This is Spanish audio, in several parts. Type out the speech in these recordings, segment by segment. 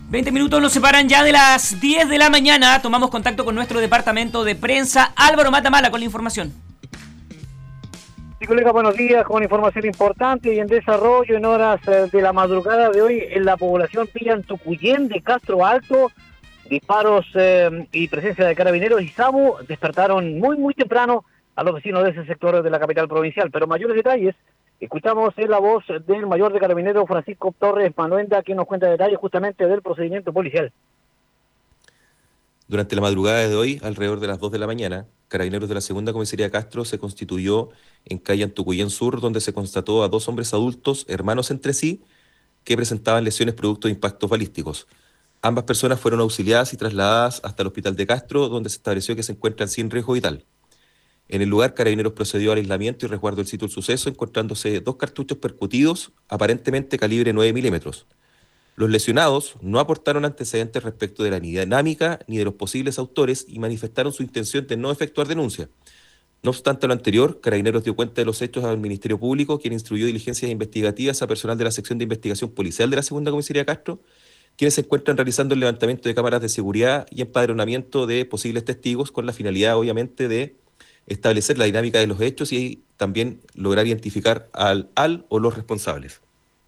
20 minutos nos separan ya de las 10 de la mañana. Tomamos contacto con nuestro departamento de prensa. Álvaro Matamala con la información. Sí, colega, buenos días, con información importante y en desarrollo en horas de la madrugada de hoy en la población Pillantucuyén de Castro Alto. Disparos y presencia de carabineros y SAMU despertaron muy temprano a los vecinos de ese sector de la capital provincial. Pero mayores detalles, escuchamos en la voz del mayor de carabineros Francisco Torres Manuenda, quien nos cuenta detalles justamente del procedimiento policial. Durante la madrugada de hoy, alrededor de las 2 de la mañana, Carabineros de la Segunda Comisaría Castro se constituyó en calle Antucuyén Sur, donde se constató a 2 hombres adultos, hermanos entre sí, que presentaban lesiones producto de impactos balísticos. Ambas personas fueron auxiliadas y trasladadas hasta el hospital de Castro, donde se estableció que se encuentran sin riesgo vital. En el lugar, Carabineros procedió al aislamiento y resguardo del sitio del suceso, encontrándose 2 cartuchos percutidos, aparentemente calibre 9 milímetros. Los lesionados no aportaron antecedentes respecto de la dinámica ni de los posibles autores y manifestaron su intención de no efectuar denuncia. No obstante lo anterior, Carabineros dio cuenta de los hechos al Ministerio Público, quien instruyó diligencias investigativas a personal de la sección de investigación policial de la Segunda Comisaría Castro, quienes se encuentran realizando el levantamiento de cámaras de seguridad y empadronamiento de posibles testigos con la finalidad, obviamente, de establecer la dinámica de los hechos y también lograr identificar al o los responsables.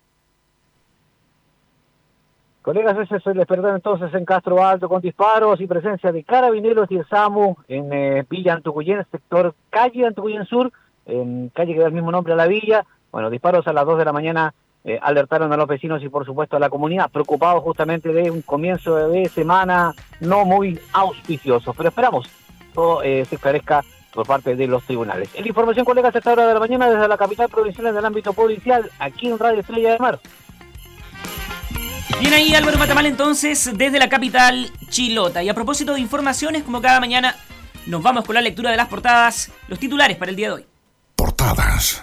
Colegas, ese es el despertar entonces en Castro Alto con disparos y presencia de carabineros y el SAMU en Villa Antucuyén, sector calle Antucuyén Sur, en calle que da el mismo nombre a la villa. Bueno, disparos a las 2 de la mañana alertaron a los vecinos y por supuesto a la comunidad, preocupados justamente de un comienzo de semana no muy auspicioso. Pero esperamos todo se esclarezca por parte de los tribunales. En la información, colegas, a esta hora de la mañana desde la capital provincial en el ámbito policial, aquí en Radio Estrella de Mar. Bien ahí Álvaro Matamala entonces desde la capital chilota. Y a propósito de informaciones, como cada mañana, nos vamos con la lectura de las portadas, los titulares para el día de hoy. Portadas.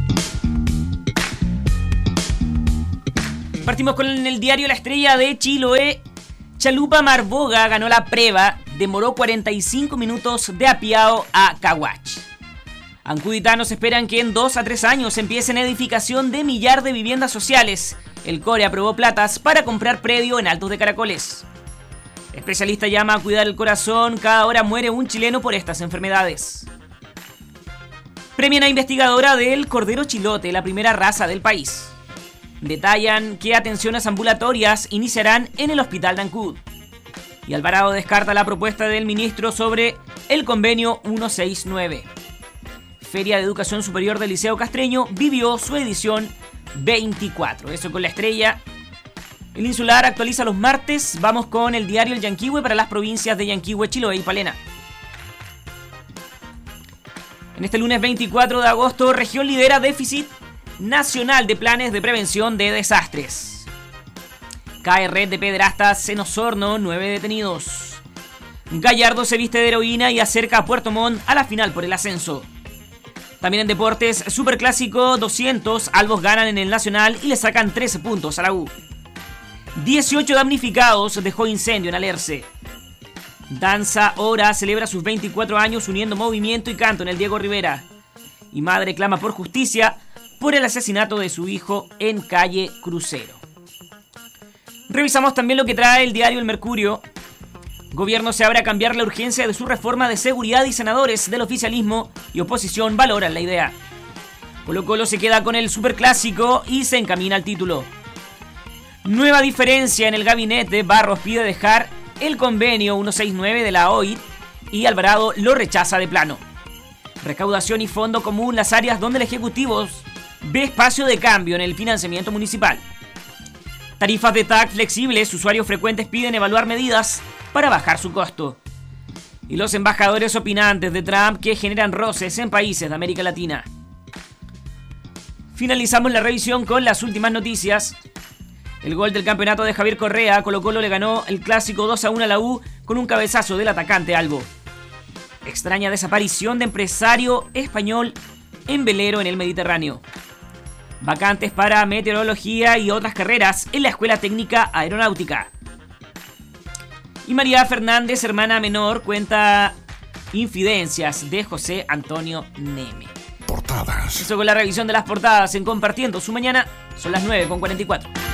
Partimos con el diario La Estrella de Chiloé. Chalupa Marboga ganó la prueba, demoró 45 minutos de Apiao a Caguach. Ancuditanos esperan que en 2 a 3 años empiecen edificación de millar de viviendas sociales. El CORE aprobó platas para comprar predio en Altos de Caracoles. Especialista llama a cuidar el corazón, cada hora muere un chileno por estas enfermedades. Premian a investigadora del cordero chilote, la primera raza del país. Detallan que atenciones ambulatorias iniciarán en el hospital de Ancud. Y Alvarado descarta la propuesta del ministro sobre el convenio 169. Feria de Educación Superior del Liceo Castreño vivió su edición 24. Eso con La Estrella. El Insular actualiza los martes. Vamos con el diario El Yanquihue para las provincias de Yanquihue, Chiloé y Palena. En este lunes 24 de agosto, región lidera déficit nacional de planes de prevención de desastres. Cae red de pederastas en Osorno, 9 detenidos. Gallardo se viste de heroína y acerca a Puerto Montt a la final por el ascenso. También en deportes, Superclásico 200, Albos ganan en el Nacional y le sacan 13 puntos a la U. 18 damnificados dejó incendio en Alerce. Danza Hora celebra sus 24 años uniendo movimiento y canto en el Diego Rivera. Y madre clama por justicia por el asesinato de su hijo en calle Crucero. Revisamos también lo que trae el diario El Mercurio. Gobierno se abre a cambiar la urgencia de su reforma de seguridad y senadores del oficialismo y oposición valoran la idea. Colo-Colo se queda con el Superclásico y se encamina al título. Nueva diferencia en el gabinete. Barros pide dejar el convenio 169 de la OIT y Alvarado lo rechaza de plano. Recaudación y fondo común, las áreas donde el Ejecutivo ve espacio de cambio en el financiamiento municipal. Tarifas de TAC flexibles, usuarios frecuentes piden evaluar medidas para bajar su costo. Y los embajadores opinantes de Trump que generan roces en países de América Latina. Finalizamos la revisión con las últimas noticias. El gol del campeonato de Javier Correa, Colo-Colo le ganó el clásico 2-1 a la U con un cabezazo del atacante Albo. Extraña desaparición de empresario español en velero en el Mediterráneo. Vacantes para meteorología y otras carreras en la Escuela Técnica Aeronáutica. Y María Fernández, hermana menor, cuenta infidencias de José Antonio Neme. Portadas. Eso con la revisión de las portadas en Compartiendo su Mañana. Son las 9:44.